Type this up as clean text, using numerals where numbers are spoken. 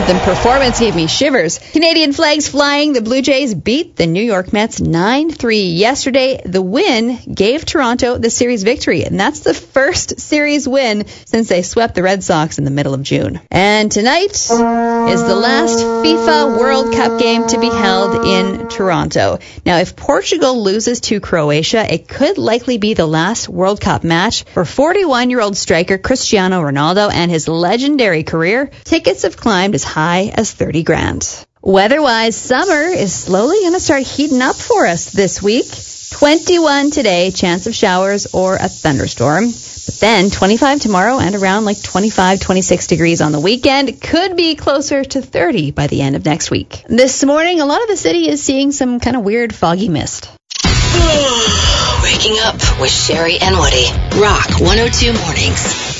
anthem performance gave me shivers. Canadian flags flying, the Blue Jays beat the New York Mets 9-3 yesterday. The win gave Toronto the series victory, and that's the first series win since they swept the Red Sox in the middle of June. And tonight is the last FIFA World Cup game to be held in Toronto. Now, if Portugal loses to Croatia, it could likely be the last World Cup match for 41-year-old striker Cristiano Ronaldo and his legendary career. Tickets have climbed as high as $30,000. Weather-wise, summer is slowly going to start heating up for us this week. 21 today, chance of showers or a thunderstorm. But then 25 tomorrow and around like 25, 26 degrees on the weekend. Could be closer to 30 by the end of next week. This morning, a lot of the city is seeing some kind of weird foggy mist. Waking up with Sherry and Woody. Rock 102 Mornings.